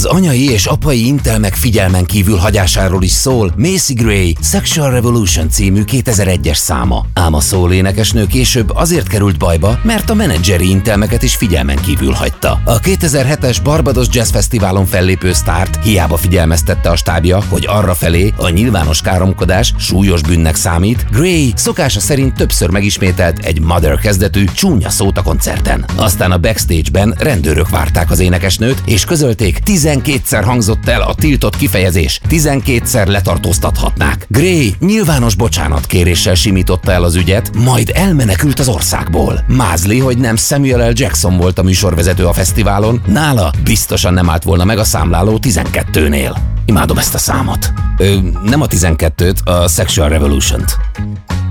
anyai és apai intelmek figyelmen kívül hagyásáról is szól Macy Gray Sexual Revolution című 2001-es száma. Ám a soul énekesnő később azért került bajba, mert a menedzseri intelmeket is figyelmen kívül hagyta. A 2007-es Barbados Jazz Fesztiválon fellépő sztárt hiába figyelmeztette a stábja, hogy arrafelé a nyilvános káromkodás súlyos bűnnek számít, Gray szokása szerint többször megismételt egy Mother kezdetű csúnya szót a koncerten. Aztán a backstage-ben rendőrök várták az énekesnőt, és közölték, 12-szer hangzott el a tiltott kifejezés, 12-szer letartóztathatnák. Gray nyilvános bocsánatkéréssel simította el az ügyet, majd elmenekült az országból. Mázli, hogy nem Samuel L. Jackson volt a műsorvezető a fesztiválon, nála biztosan nem állt volna meg a számláló 12-nél. Imádom ezt a számot. Nem a 12-t, a Sexual Revolution-t.